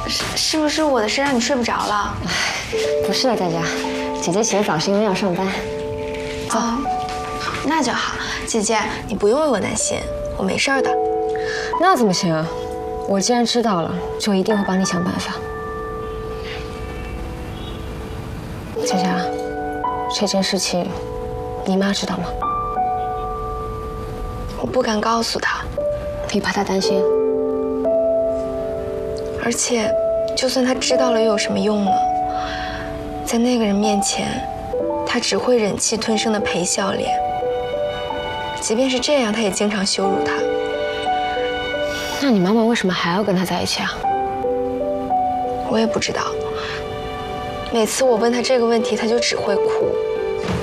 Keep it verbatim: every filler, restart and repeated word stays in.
是是不是我的事让你睡不着了？ 不是的，佳佳，姐姐起得早是因为要上班。走， 哦，那就好。姐姐，你不用为我担心，我没事的。 那怎么行啊？我既然知道了，就一定会帮你想办法。佳佳，这件事情，你妈知道吗？ 我不敢告诉她， 你怕她担心。 而且，就算她知道了又有什么用呢？在那个人面前，她只会忍气吞声的陪笑脸。即便是这样，她也经常羞辱他。 那你妈妈为什么还要跟他在一起啊？ 我也不知道。每次我问她这个问题，她就只会哭。